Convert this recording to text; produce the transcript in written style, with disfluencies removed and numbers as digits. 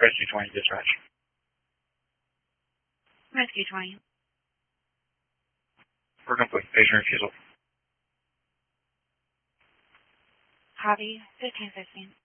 Rescue 20, dispatch. Rescue 20. We're complete. Patient refusal. Copy. 1515.